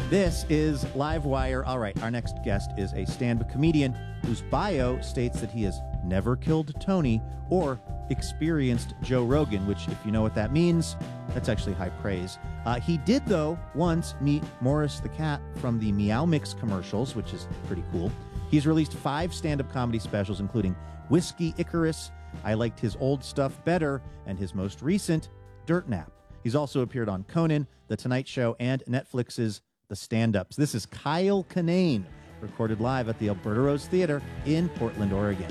This is Livewire. All right, our next guest is a stand-up comedian whose bio states that he has never killed Tony or experienced Joe Rogan, which, if you know what that means, that's actually high praise. He did, though, once meet Morris the cat from the Meow Mix commercials, which is pretty cool. He's released 5 stand-up comedy specials, including Whiskey Icarus, I Liked His Old Stuff Better, and his most recent, Dirt Nap. He's also appeared on Conan, The Tonight Show, and Netflix's The Stand-Ups. This is Kyle Kinane, recorded live at the Alberta Rose Theater in Portland, Oregon.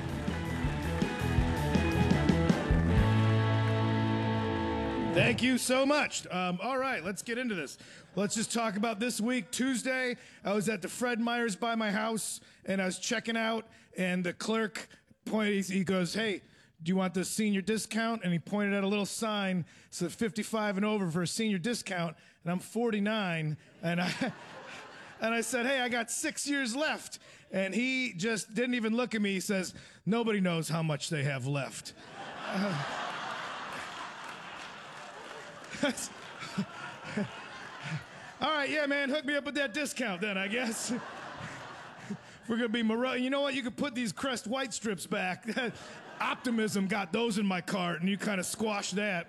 Thank you so much. All right, let's get into this. Let's just talk about this week. Tuesday, I was at the Fred Meyer's by my house, and I was checking out, and the clerk pointed, he goes, "Hey, do you want the senior discount?" And he pointed at a little sign, said 55 and over for a senior discount, and I'm 49, and I said, "Hey, I got 6 years left." And he just didn't even look at me. He says, "Nobody knows how much they have left." All right, yeah, man, hook me up with that discount then, I guess. We're going to be maroon. You know what? You could put these Crest White strips back. Optimism got those in my cart, and you kind of squashed that.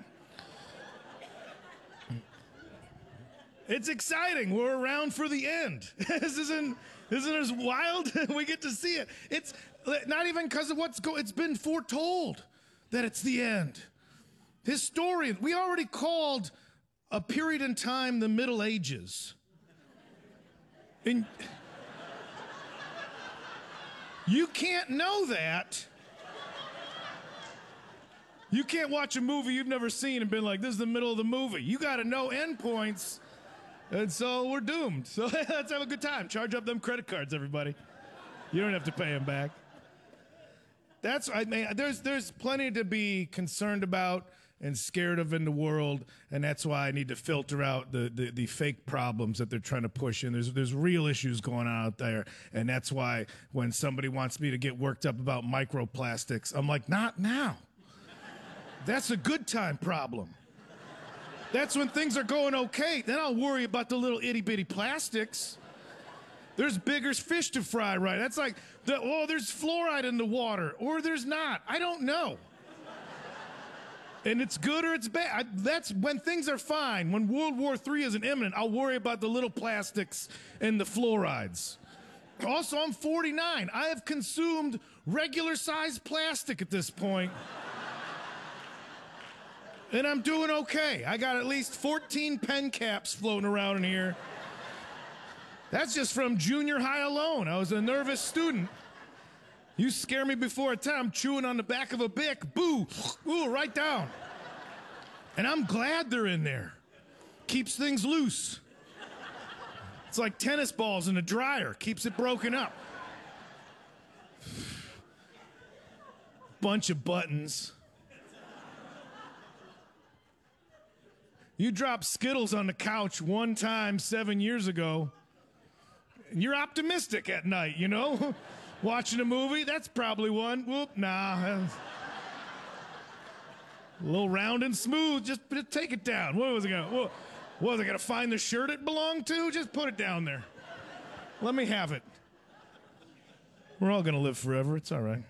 It's exciting. We're around for the end. Isn't this wild? We get to see it. It's not even because of it's been foretold that it's the end. Historians, we already called a period in time the Middle Ages. And you can't know that. You can't watch a movie you've never seen and been like, this is the middle of the movie. You got to know endpoints, and so we're doomed. So let's have a good time. Charge up them credit cards, everybody. You don't have to pay them back. There's plenty to be concerned about and scared of in the world, and that's why I need to filter out the fake problems that they're trying to push in. There's real issues going on out there, and that's why when somebody wants me to get worked up about microplastics, I'm like, not now. That's a good time problem. That's when things are going okay. Then I'll worry about the little itty-bitty plastics. There's bigger fish to fry, right? That's like, there's fluoride in the water, or there's not. I don't know. And it's good or it's bad. That's when things are fine. When World War III isn't imminent, I'll worry about the little plastics and the fluorides. Also, I'm 49. I have consumed regular-sized plastic at this point. And I'm doing okay. I got at least 14 pen caps floating around in here. That's just from junior high alone. I was a nervous student. You scare me before a time. I'm chewing on the back of a Bic. Boo! Ooh, right down. And I'm glad they're in there. Keeps things loose. It's like tennis balls in a dryer. Keeps it broken up. Bunch of buttons. You dropped Skittles on the couch one time 7 years ago, and you're optimistic at night, you know? Watching a movie, that's probably one. Whoop, nah. A little round and smooth, just take it down. What was it gonna find the shirt it belonged to? Just put it down there. Let me have it. We're all gonna live forever, it's all right.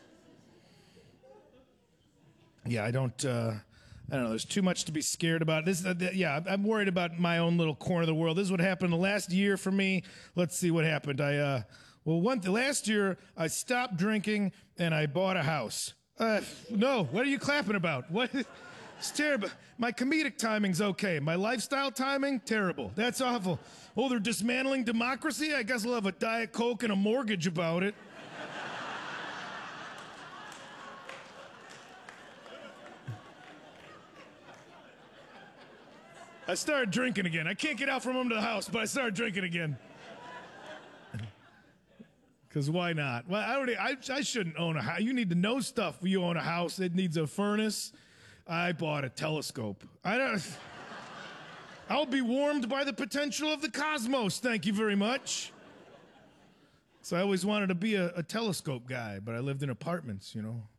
Yeah, I don't know, there's too much to be scared about. I'm worried about my own little corner of the world. This is what happened the last year for me. Let's see what happened. Last year, I stopped drinking, and I bought a house. No, what are you clapping about? What? It's terrible. My comedic timing's okay. My lifestyle timing, terrible. That's awful. Oh, they're dismantling democracy? I guess I'll have a Diet Coke and a mortgage about it. I started drinking again. I can't get out from under the house, but I started drinking again. Because why not? Well, I shouldn't own a house. You need to know stuff when you own a house. It needs a furnace. I bought a telescope. I'll be warmed by the potential of the cosmos. Thank you very much. So I always wanted to be a telescope guy, but I lived in apartments, you know.